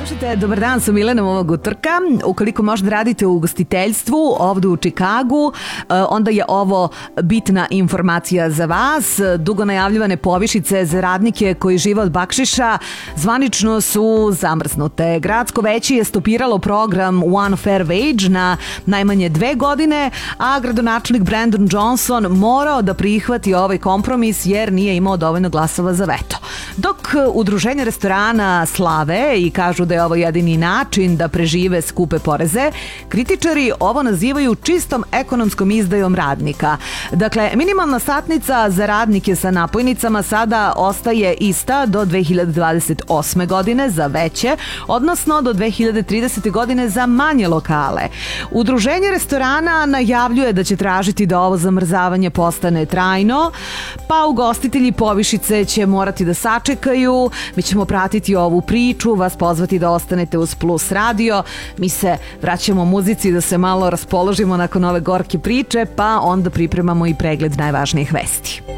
Slušajte, dobar dan, sam Milena ovog utorka. Ukoliko možda radite u ugostiteljstvu ovdje u Čikagu, onda je ovo bitna informacija za vas. Dugo najavljivane povišice za radnike koji žive od bakšiša zvanično su zamrznute. Gradsko veće je stopiralo program One Fair Wage na najmanje 2 godine, a gradonačelnik Brandon Johnson morao da prihvati ovaj kompromis jer nije imao dovoljno glasova za veto. Dok udruženje restorana slave i kažu da je ovo jedini način da prežive skupe poreze, kritičari ovo nazivaju čistom ekonomskom izdajom radnika. Dakle, minimalna satnica za radnike sa napojnicama sada ostaje ista do 2028. godine za veće, odnosno do 2030. godine za manje lokale. Udruženje restorana najavljuje da će tražiti da ovo zamrzavanje postane trajno, pa ugostitelji povišice će morati da sačekaju. Mi ćemo pratiti ovu priču, vas pozvati da ostanete uz Plus radio. Mi se vraćamo muzici da se malo raspoložimo nakon ove gorke priče, pa onda pripremamo i pregled najvažnijih vesti.